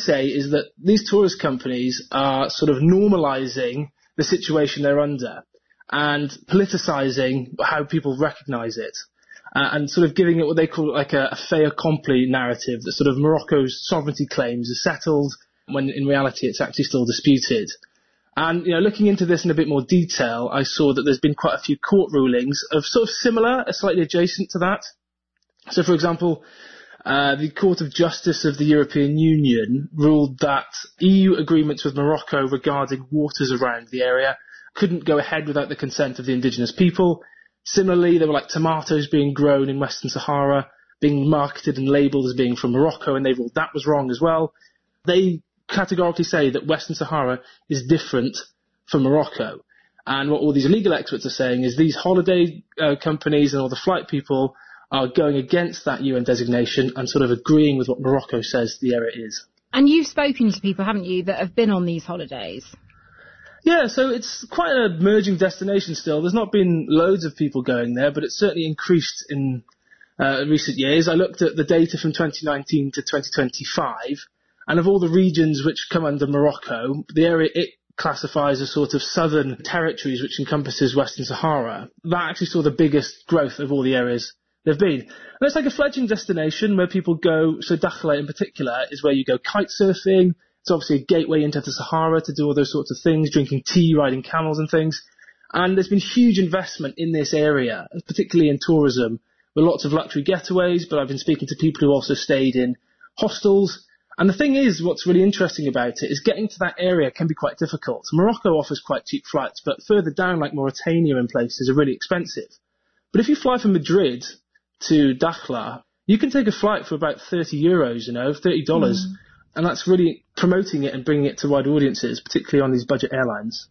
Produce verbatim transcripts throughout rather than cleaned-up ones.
say is that these tourist companies are sort of normalising the situation they're under and politicising how people recognise it. Uh, and sort of giving it what they call like a, a fait accompli narrative, that sort of Morocco's sovereignty claims are settled when in reality it's actually still disputed. And, you know, looking into this in a bit more detail, I saw that there's been quite a few court rulings of sort of similar, slightly adjacent to that. So, for example, uh, the Court of Justice of the European Union ruled that E U agreements with Morocco regarding waters around the area couldn't go ahead without the consent of the indigenous people. Similarly, there were like tomatoes being grown in Western Sahara, being marketed and labelled as being from Morocco, and they ruled that was wrong as well. They categorically say that Western Sahara is different from Morocco. And what all these legal experts are saying is these holiday uh, companies and all the flight people are going against that U N designation and sort of agreeing with what Morocco says the area is. And you've spoken to people, haven't you, that have been on these holidays? Yeah, so it's quite an emerging destination still. There's not been loads of people going there, but it's certainly increased in uh, recent years. I looked at the data from twenty nineteen to twenty twenty-five, and of all the regions which come under Morocco, the area it classifies as sort of southern territories, which encompasses Western Sahara, that actually saw the biggest growth of all the areas they've been. And it's like a fledgling destination where people go, so Dakhla in particular is where you go kite surfing. It's obviously a gateway into the Sahara to do all those sorts of things, drinking tea, riding camels and things. And there's been huge investment in this area, particularly in tourism, with lots of luxury getaways, but I've been speaking to people who also stayed in hostels. And the thing is, what's really interesting about it is getting to that area can be quite difficult. Morocco offers quite cheap flights, but further down, like Mauritania and places, are really expensive. But if you fly from Madrid to Dakhla, you can take a flight for about thirty euros, you know, thirty dollars. Mm. And that's really promoting it and bringing it to wide audiences, particularly on these budget airlines.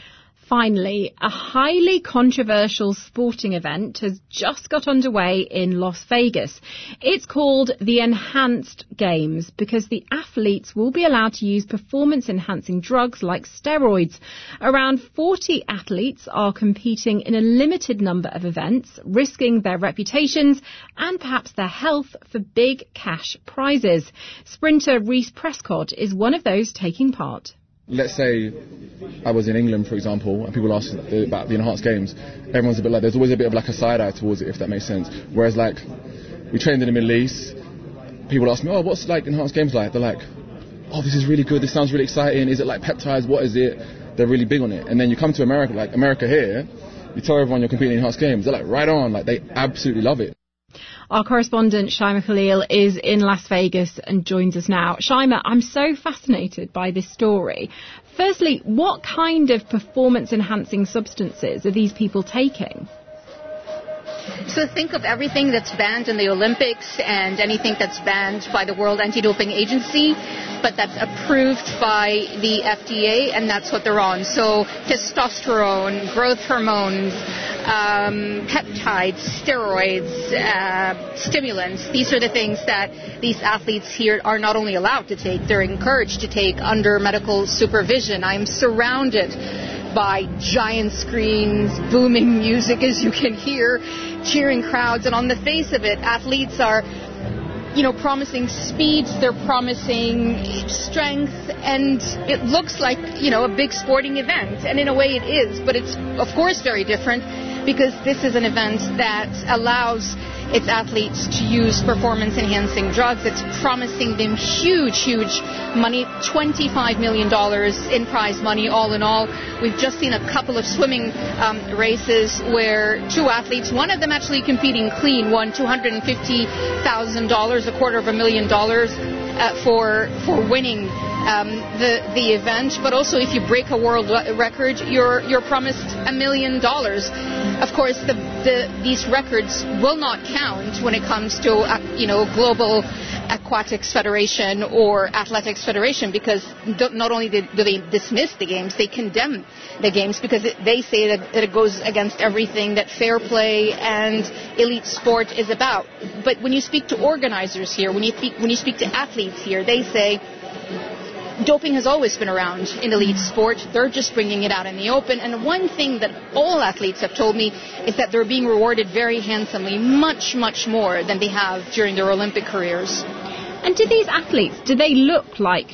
Finally, a highly controversial sporting event has just got underway in Las Vegas. It's called the Enhanced Games because the athletes will be allowed to use performance-enhancing drugs like steroids. Around forty athletes are competing in a limited number of events, risking their reputations and perhaps their health for big cash prizes. Sprinter Reece Prescott is one of those taking part. Let's say I was in England, for example, and people ask about the Enhanced Games. Everyone's a bit like, there's always a bit of like a side eye towards it, if that makes sense. Whereas like, we trained in the Middle East, people ask me, oh, what's like Enhanced Games like? They're like, oh, this is really good, this sounds really exciting, is it like peptides, what is it? They're really big on it. And then you come to America, like America here, you tell everyone you're competing in Enhanced Games, they're like, right on, like they absolutely love it. Our correspondent Shaima Khalil is in Las Vegas and joins us now. Shaima, I'm so fascinated by this story. Firstly, what kind of performance-enhancing substances are these people taking? So think of everything that's banned in the Olympics and anything that's banned by the World Anti-Doping Agency, but that's approved by the F D A, and that's what they're on. So testosterone, growth hormones, um, peptides, steroids, uh, stimulants. These are the things that these athletes here are not only allowed to take, they're encouraged to take under medical supervision. I'm surrounded by giant screens, booming music, as you can hear, cheering crowds. And on the face of it, athletes are, you know, promising speed, they're promising strength, and it looks like, you know, a big sporting event. And in a way it is, but it's, of course, very different because this is an event that allows its athletes to use performance-enhancing drugs. It's promising them huge, huge money, twenty-five million dollars in prize money all in all. We've just seen a couple of swimming um, races where two athletes, one of them actually competing clean, won two hundred fifty thousand dollars, a quarter of a million dollars uh, for for winning um, the the event. But also, if you break a world record, you're you're promised a million dollars. Of course, the, the these records will not count when it comes to uh, you know global aquatics federation or athletics federation, because not only do they dismiss the games, they condemn the games because it, they say that, that it goes against everything that fair play and elite sport is about. But when you speak to organizers here, when you speak, when you speak to athletes here, they say doping has always been around in elite sport. They're just bringing it out in the open. And one thing that all athletes have told me is that they're being rewarded very handsomely, much, much more than they have during their Olympic careers. And do these athletes, do they look like